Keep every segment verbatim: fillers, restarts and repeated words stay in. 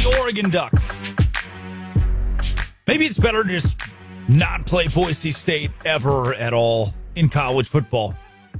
the Oregon Ducks. Maybe it's better to just not play Boise State ever at all in college football.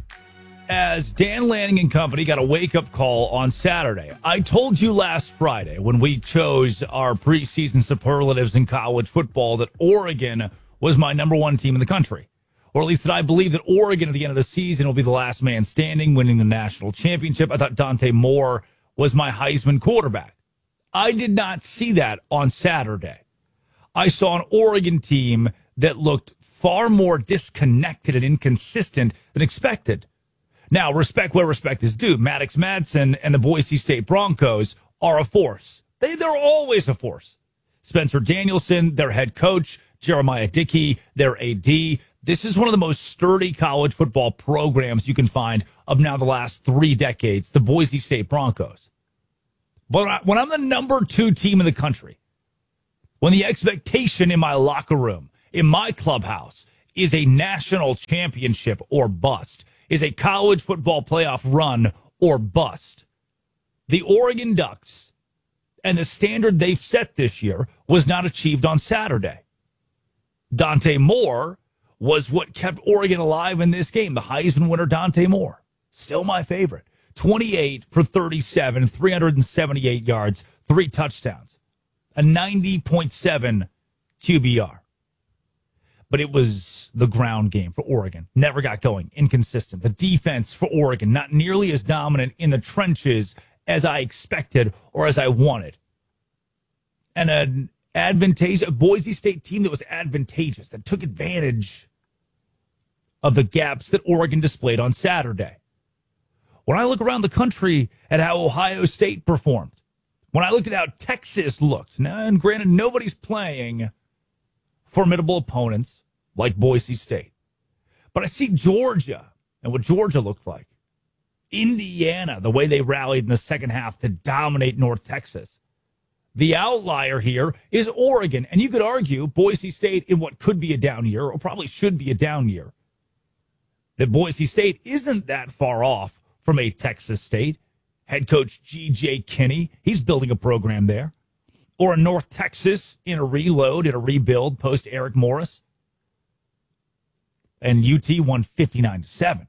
As Dan Lanning and company got a wake-up call on Saturday. I told you last Friday when we chose our preseason superlatives in college football that Oregon was my number one team in the country. Or at least that I believe that Oregon at the end of the season will be the last man standing, winning the national championship. I thought Dante Moore was my Heisman quarterback. I did not see that on Saturday. I saw an Oregon team that looked far more disconnected and inconsistent than expected. Now, respect where respect is due. Maddox Madsen and the Boise State Broncos are a force. They, they're always a force. Spencer Danielson, their head coach, Jeremiah Dickey, their A D. This is one of the most sturdy college football programs you can find of now the last three decades, the Boise State Broncos. But when I'm the number two team in the country, when the expectation in my locker room, in my clubhouse, is a national championship or bust, is a college football playoff run or bust, the Oregon Ducks and the standard they've set this year was not achieved on Saturday. Dante Moore was what kept Oregon alive in this game. The Heisman winner, Dante Moore, still my favorite. twenty-eight for thirty-seven, three hundred seventy-eight yards, three touchdowns, a ninety point seven Q B R. But it was the ground game for Oregon. Never got going. Inconsistent. The defense for Oregon, not nearly as dominant in the trenches as I expected or as I wanted. And an advantageous, a Boise State team that was advantageous, that took advantage of the gaps that Oregon displayed on Saturday. When I look around the country at how Ohio State performed, when I look at how Texas looked, now, and granted, nobody's playing formidable opponents like Boise State. But I see Georgia and what Georgia looked like. Indiana, the way they rallied in the second half to dominate North Texas. The outlier here is Oregon. And you could argue Boise State in what could be a down year, or probably should be a down year, that Boise State isn't that far off from a Texas State. Head coach G J Kinney, he's building a program there. Or in North Texas in a reload, in a rebuild post Eric Morris. And U T won fifty-nine to seven.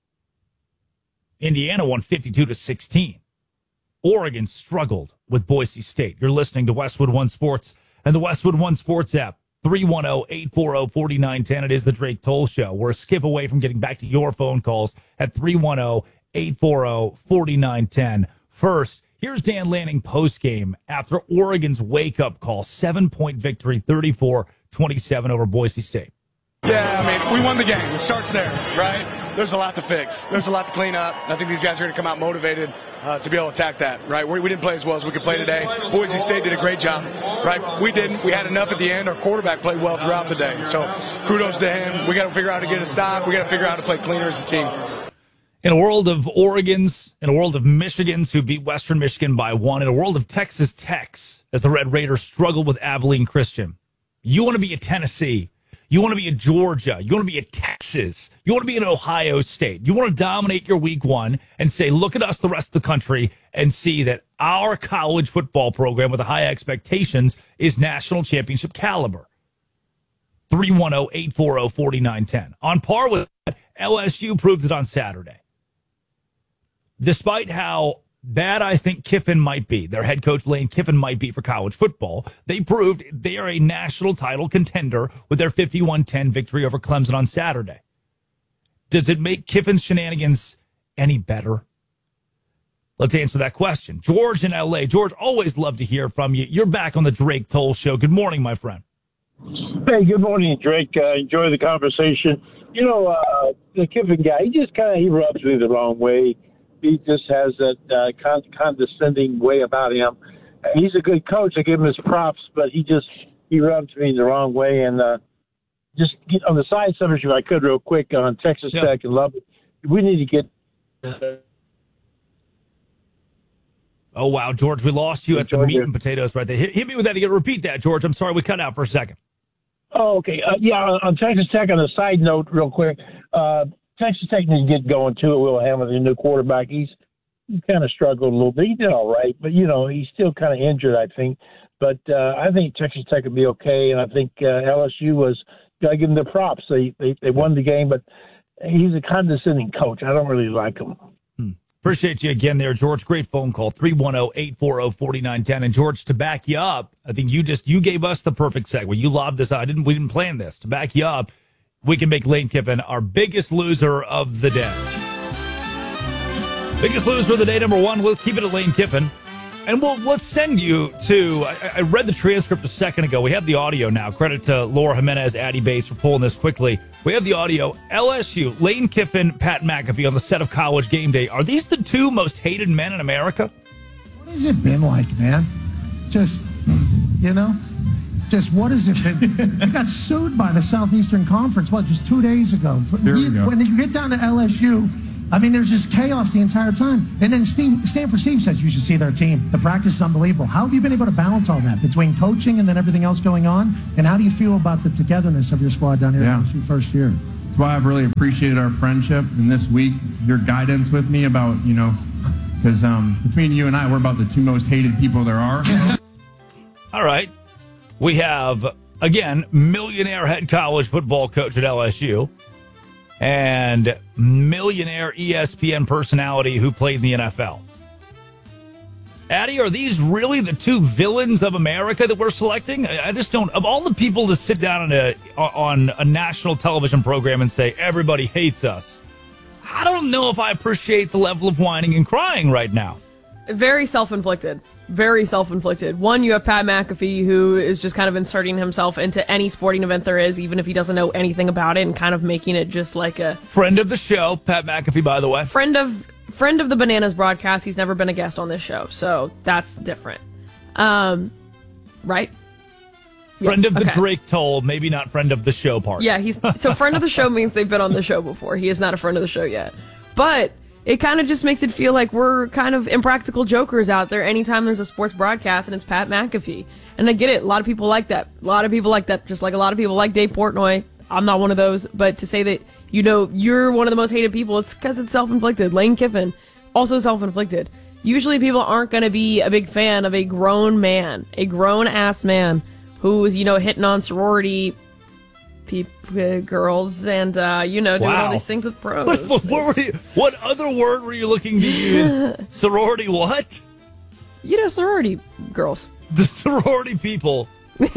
Indiana won fifty-two to sixteen. Oregon struggled with Boise State. You're listening to Westwood One Sports and the Westwood One Sports app. three one zero, eight four zero, four nine one zero. It is the Drake Toll Show. We're a skip away from getting back to your phone calls at three one zero, eight four zero, four nine one zero. First, here's Dan Lanning postgame after Oregon's wake-up call. Seven-point victory, thirty-four twenty-seven over Boise State. Yeah, I mean, we won the game. It starts there, right? There's a lot to fix. There's a lot to clean up. I think these guys are going to come out motivated uh, to be able to attack that, right? We, we didn't play as well as we could play today. Boise State did a great job, right? We didn't. We had enough at the end. Our quarterback played well throughout the day. So kudos to him. We got to figure out how to get a stop. We got to figure out how to play cleaner as a team. In a world of Oregons, in a world of Michigans who beat Western Michigan by one, in a world of Texas Techs as the Red Raiders struggle with Abilene Christian, you want to be a Tennessee. You want to be a Georgia. You want to be a Texas. You want to be an Ohio State. You want to dominate your week one and say, look at us, the rest of the country, and see that our college football program with the high expectations is national championship caliber. three one zero, eight four zero, four nine one zero. On par with that, L S U proved it on Saturday. Despite how bad I think Kiffin might be, their head coach Lane Kiffin might be for college football, they proved they are a national title contender with their fifty-one ten victory over Clemson on Saturday. Does it make Kiffin's shenanigans any better? Let's answer that question. George in L A. George, always love to hear from you. You're back on the Drake Toll Show. Good morning, my friend. Hey, good morning, Drake. Uh, enjoy the conversation. You know, uh, the Kiffin guy, he just kind of, he rubs me the wrong way. He just has that uh, con- condescending way about him. He's a good coach. I give him his props, but he just, he rubs me the wrong way. And uh, just get on the side subject, if I could, real quick, on Texas yeah. Tech and Lubbock, we need to get. Uh, oh, wow, George, we lost you at the meat and potatoes right there. Hit, hit me with that again. Repeat that, George. I'm sorry, we cut out for a second. Oh, okay. Uh, yeah, on, on Texas Tech, on a side note, real quick, uh, Texas Tech needs to get going, too. Will Hamilton, the new quarterback. He's kind of struggled a little bit. He did all right, but, you know, he's still kind of injured, I think. But uh, I think Texas Tech will be okay, and I think uh, L S U was got to give them their props. They, they they won the game, but he's a condescending coach. I don't really like him. Hmm. Appreciate you again there, George. Great phone call, three one zero, eight four zero, four nine one zero. And, George, to back you up, I think you just you gave us the perfect segue. You lobbed this out. I didn't, we didn't plan this. To back you up, we can make Lane Kiffin our biggest loser of the day. Biggest loser of the day, number one. We'll keep it at Lane Kiffin. And we'll let's send you to, I, I read the transcript a second ago. We have the audio now. Credit to Laura Jimenez, Addy Bates for pulling this quickly. We have the audio. L S U, Lane Kiffin, Pat McAfee on the set of College Game Day. Are these the two most hated men in America? What has it been like, man? Just, you know, just what has it been? You got sued by the Southeastern Conference, what, just two days ago? There we go. When you get down to L S U, I mean, there's just chaos the entire time. And then Steve, Stanford Steve says you should see their team. The practice is unbelievable. How have you been able to balance all that between coaching and then everything else going on? And how do you feel about the togetherness of your squad down here yeah. in your first year? That's why I've really appreciated our friendship. And this week, your guidance with me about, you know, because um, between you and I, we're about the two most hated people there are. All right. We have, again, millionaire head college football coach at L S U. And millionaire E S P N personality who played in the N F L. Addy, are these really the two villains of America that we're selecting? I just don't. Of all the people to sit down on a on a national television program and say everybody hates us, I don't know if I appreciate the level of whining and crying right now. Very self-inflicted. Very self-inflicted. One, you have Pat McAfee, who is just kind of inserting himself into any sporting event there is, even if he doesn't know anything about it, and kind of making it just like a... Friend of the show, Pat McAfee, by the way. Friend of friend of the Bananas broadcast. He's never been a guest on this show, so that's different. Um, right? Yes, friend of the okay. Drake Toll, maybe not friend of the show part. Yeah, he's so friend of the show means they've been on the show before. He is not a friend of the show yet. But... it kind of just makes it feel like we're kind of impractical jokers out there anytime there's a sports broadcast and it's Pat McAfee. And I get it. A lot of people like that. A lot of people like that. Just like a lot of people like Dave Portnoy. I'm not one of those. But to say that, you know, you're one of the most hated people, it's because it's self-inflicted. Lane Kiffin, also self-inflicted. Usually people aren't going to be a big fan of a grown man, a grown-ass man who's, you know, hitting on sorority people, girls, and, uh, you know, doing wow. all these things with pros. What, what, what, were you, what other word were you looking to use? Sorority what? You know, sorority girls. The sorority people. But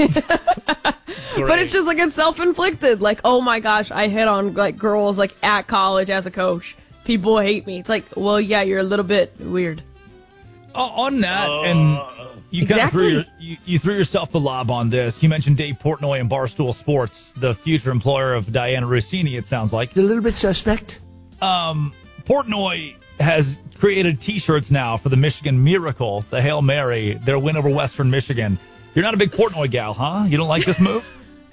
it's just like it's self-inflicted. Like, oh my gosh, I hit on like girls like at college as a coach. People hate me. It's like, well, yeah, you're a little bit weird. Uh, on that, uh, and you exactly. kind of threw your, you, you threw yourself the lob on this. You mentioned Dave Portnoy and Barstool Sports, the future employer of Diana Rossini. It sounds like a little bit suspect. Um, Portnoy has created T-shirts now for the Michigan Miracle, the Hail Mary, their win over Western Michigan. You're not a big Portnoy gal, huh? You don't like this move?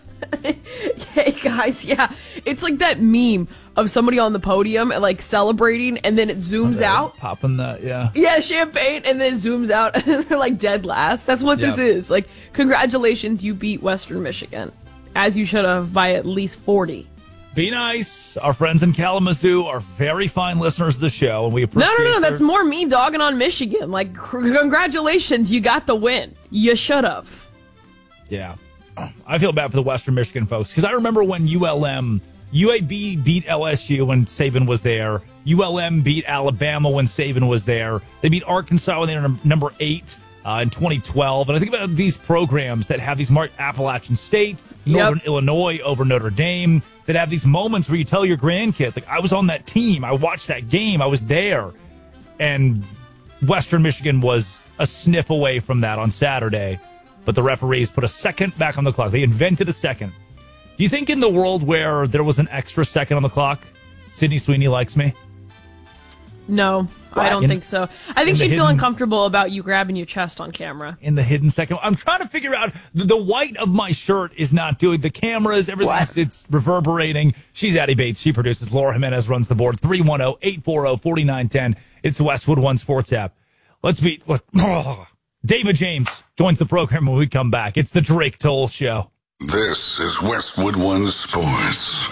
Hey guys, yeah, it's like that meme of somebody on the podium and like celebrating, and then it zooms oh, out, popping that, yeah, yeah, champagne, and then it zooms out, and they're like dead last. That's what yep. this is. Like, congratulations, you beat Western Michigan, as you should have by at least forty. Be nice. Our friends in Kalamazoo are very fine listeners of the show, and we appreciate. No, no, no, their... that's more me dogging on Michigan. Like, congratulations, you got the win. You should have. Yeah. I feel bad for the Western Michigan folks because I remember when U L M, U A B beat L S U when Saban was there. U L M beat Alabama when Saban was there. They beat Arkansas when they were number eight uh, in twenty twelve. And I think about these programs that have these marked Appalachian State, Northern yep. Illinois over Notre Dame, that have these moments where you tell your grandkids, like, I was on that team. I watched that game. I was there. And Western Michigan was a sniff away from that on Saturday. But the referees put a second back on the clock. They invented a second. Do you think in the world where there was an extra second on the clock, Sydney Sweeney likes me? No, I don't in, think so. I think she'd hidden, feel uncomfortable about you grabbing your chest on camera. In the hidden second. I'm trying to figure out, the, the white of my shirt is not doing, the cameras, everything's it's reverberating. She's Addy Bates. She produces. Laura Jimenez runs the board. three one zero, eight four zero, four nine one zero. It's the Westwood One Sports app. Let's beat... Let, oh. David James joins the program when we come back. It's the Drake Toll Show. This is Westwood One Sports.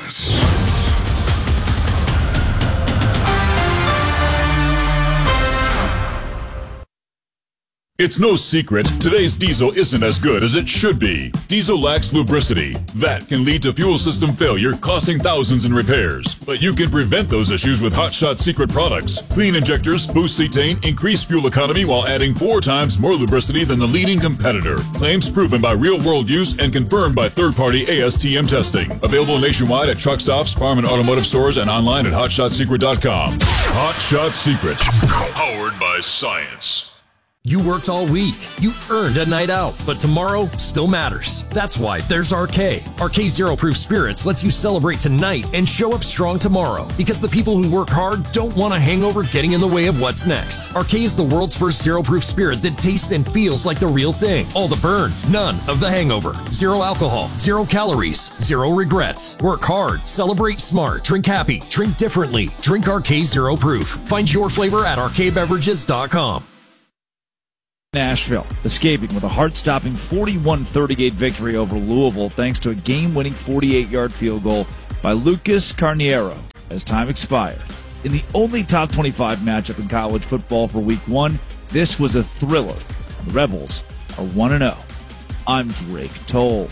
It's no secret, today's diesel isn't as good as it should be. Diesel lacks lubricity. That can lead to fuel system failure, costing thousands in repairs. But you can prevent those issues with Hot Shot Secret products. Clean injectors, boost cetane, increase fuel economy while adding four times more lubricity than the leading competitor. Claims proven by real-world use and confirmed by third-party A S T M testing. Available nationwide at truck stops, farm and automotive stores, and online at hot shot secret dot com. Hot Shot Secret. Powered by science. You worked all week. You earned a night out, but tomorrow still matters. That's why there's R K. R K Zero Proof Spirits lets you celebrate tonight and show up strong tomorrow, because the people who work hard don't want a hangover getting in the way of what's next. R K is the world's first zero proof spirit that tastes and feels like the real thing. All the burn, none of the hangover. Zero alcohol, zero calories, zero regrets. Work hard, celebrate smart, drink happy, drink differently. Drink R K Zero Proof. Find your flavor at R K beverages dot com. Nashville, escaping with a heart-stopping forty-one thirty-eight victory over Louisville thanks to a game-winning forty-eight-yard field goal by Lucas Carniero as time expired. In the only top twenty-five matchup in college football for week one, this was a thriller. The Rebels are one and oh. I'm Drake Toll.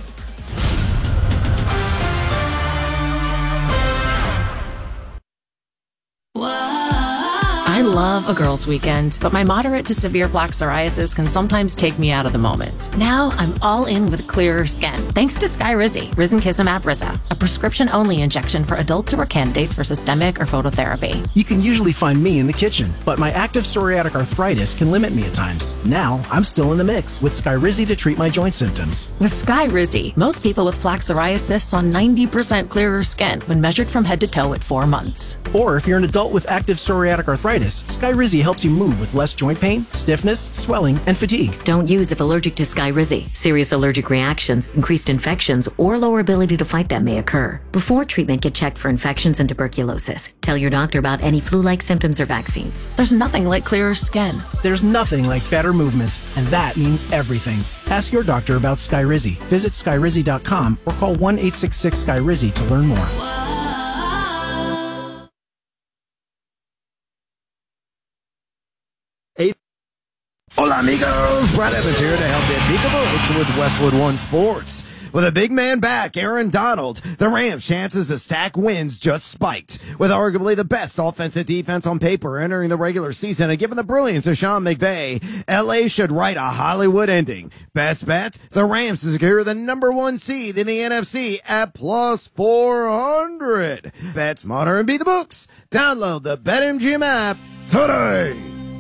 I love a girls' weekend, but my moderate to severe plaque psoriasis can sometimes take me out of the moment. Now I'm all in with clearer skin, thanks to Skyrizi, Risankizumab Riza, a prescription-only injection for adults who are candidates for systemic or phototherapy. You can usually find me in the kitchen, but my active psoriatic arthritis can limit me at times. Now I'm still in the mix with Skyrizi to treat my joint symptoms. With Skyrizi, most people with plaque psoriasis saw ninety percent clearer skin when measured from head to toe at four months. Or if you're an adult with active psoriatic arthritis, Skyrizi helps you move with less joint pain, stiffness, swelling, and fatigue. Don't use if allergic to Skyrizi. Serious allergic reactions, increased infections, or lower ability to fight them may occur. Before treatment, get checked for infections and tuberculosis. Tell your doctor about any flu-like symptoms or vaccines. There's nothing like clearer skin. There's nothing like better movement, and that means everything. Ask your doctor about Skyrizi. Visit Skyrizi dot com or call one eight six six Skyrizi to learn more. Hola amigos, Brad Evans here to help get Peekaboo with Westwood One Sports. With a big man back, Aaron Donald, the Rams' chances to stack wins just spiked. With arguably the best offensive defense on paper entering the regular season and given the brilliance of Sean McVay, L A should write a Hollywood ending. Best bet, the Rams to secure the number one seed in the N F C at plus four hundred. Bet smarter and beat the books. Download the BetMGM app today.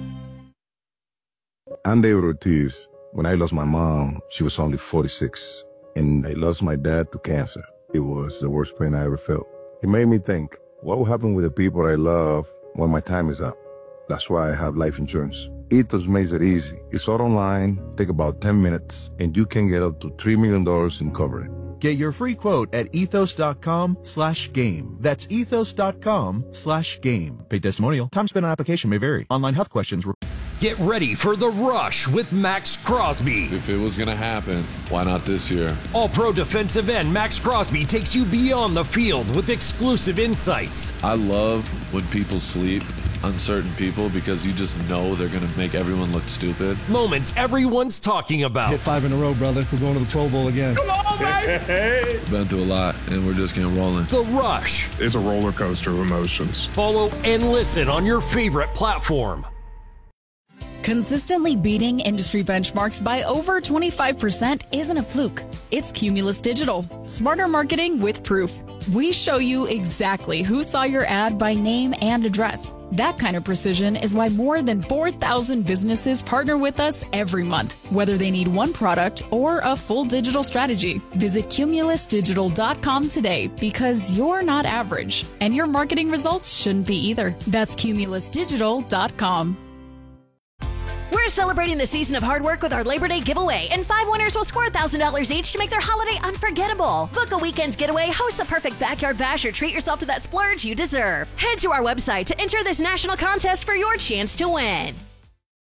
I'm David Ortiz. When I lost my mom, she was only forty-six. And I lost my dad to cancer. It was the worst pain I ever felt. It made me think, what will happen with the people I love when my time is up? That's why I have life insurance. Ethos makes it easy. It's all online, take about ten minutes, and you can get up to three million dollars in coverage. Get your free quote at ethos.com slash game. That's ethos.com slash game. Paid testimonial. Time spent on application may vary. Online health questions. Get ready for The Rush with Max Crosby. If it was going to happen, why not this year? All-pro defensive end Max Crosby takes you beyond the field with exclusive insights. I love when people sleep on certain people because you just know they're going to make everyone look stupid. Moments everyone's talking about. Hit five in a row, brother. We're going to the Pro Bowl again. Come on, baby! Been through a lot, and we're just getting rolling. The Rush. It's a roller coaster of emotions. Follow and listen on your favorite platform. Consistently beating industry benchmarks by over twenty-five percent isn't a fluke. It's Cumulus Digital. Smarter marketing with proof. We show you exactly who saw your ad by name and address. That kind of precision is why more than four thousand businesses partner with us every month, whether they need one product or a full digital strategy. Visit cumulus digital dot com today because you're not average, and your marketing results shouldn't be either. That's cumulus digital dot com. We're celebrating the season of hard work with our Labor Day giveaway, and five winners will score one thousand dollars each to make their holiday unforgettable. Book a weekend getaway, host the perfect backyard bash, or treat yourself to that splurge you deserve. Head to our website to enter this national contest for your chance to win.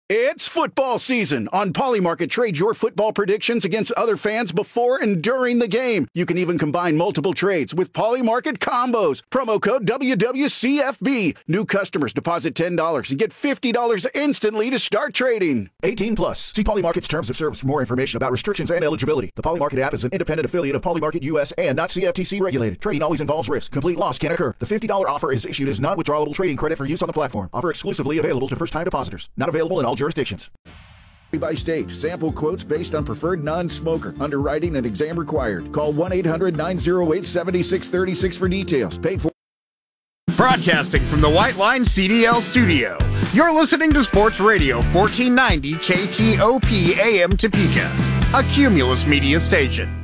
It's football season. On Polymarket, trade your football predictions against other fans before and during the game. You can even combine multiple trades with Polymarket combos. Promo code W W C F B. New customers deposit ten dollars and get fifty dollars instantly to start trading. eighteen plus. See Polymarket's terms of service for more information about restrictions and eligibility. The Polymarket app is an independent affiliate of Polymarket U S and not C F T C regulated. Trading always involves risk. Complete loss can occur. The fifty dollars offer is issued as non-withdrawable trading credit for use on the platform. Offer exclusively available to first-time depositors. Not available in all jurisdictions. By state. Sample quotes based on preferred non-smoker. Underwriting and exam required. Call one eight hundred nine oh eight seven six three six for details. Paid for. Broadcasting from the White Line C D L studio. You're listening to Sports Radio fourteen ninety K T O P A M Topeka, a Cumulus Media station.